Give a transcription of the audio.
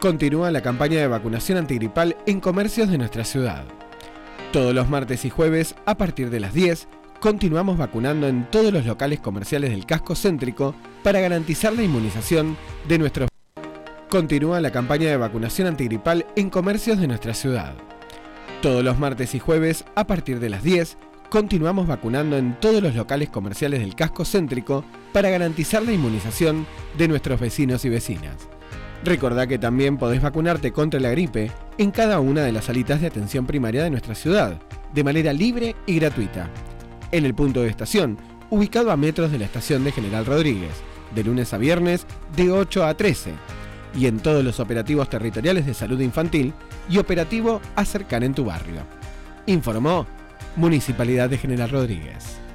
Continúa la campaña de vacunación antigripal en comercios de nuestra ciudad. Todos los martes y jueves, a partir de las 10, continuamos vacunando en todos los locales comerciales del casco céntrico para garantizar la inmunización de nuestros. Continúa la campaña de vacunación antigripal en comercios de nuestra ciudad. Todos los martes y jueves, a partir de las 10, continuamos vacunando en todos los locales comerciales del casco céntrico para garantizar la inmunización de nuestros vecinos y vecinas. Recordá que también podés vacunarte contra la gripe en cada una de las salitas de atención primaria de nuestra ciudad, de manera libre y gratuita. En el punto de estación, ubicado a metros de la estación de General Rodríguez, de lunes a viernes de 8 a 13, y en todos los operativos territoriales de salud infantil y operativo Acercar en tu barrio. Informó Municipalidad de General Rodríguez.